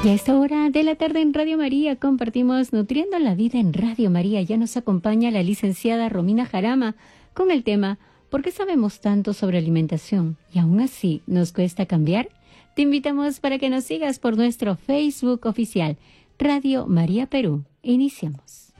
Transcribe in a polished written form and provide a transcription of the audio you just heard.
Y a esta hora de la tarde en Radio María compartimos Nutriendo la Vida en Radio María. Ya nos acompaña la licenciada Romina Jarama con el tema ¿Por qué sabemos tanto sobre alimentación y aún así nos cuesta cambiar? Te invitamos para que nos sigas por nuestro Facebook oficial Radio María Perú. Iniciamos.